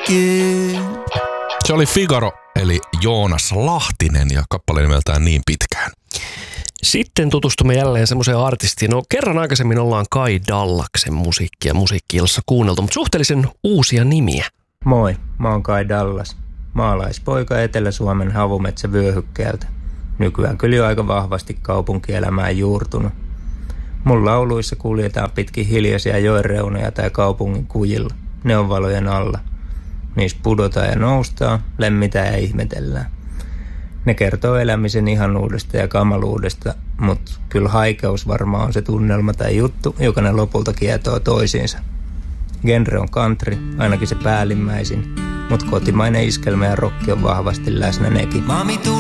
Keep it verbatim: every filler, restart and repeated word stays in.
musiikki. Se oli Figaro, eli Joonas Lahtinen ja kappale nimeltään Niin pitkään. Sitten tutustumme jälleen semmoiseen artistiin. No kerran aikaisemmin ollaan Kai Dallaksen musiikkia musiikki-illassa kuunneltu, mutta suhteellisen uusia nimiä. Moi, mä oon Kai Dallas. Maalaispoika Etelä-Suomen havumetsävyöhykkeeltä. Nykyään kyllä jo aika vahvasti kaupunkielämään juurtunut. Mun lauluissa kuljetaan pitkin hiljaisia joenreunoja tai kaupungin kujilla, neonvalojen alla. Niissä pudotaan ja noustaan, lemmitään ja ihmetellään. Ne kertoo elämisen ihanuudesta ja kamaluudesta, mutta kyllä haikeus varmaan on se tunnelma tai juttu, joka ne lopulta kietoo toisiinsa. Genre on country, ainakin se päällimmäisin, mutta kotimainen iskelmä ja rokki on vahvasti läsnä nekin.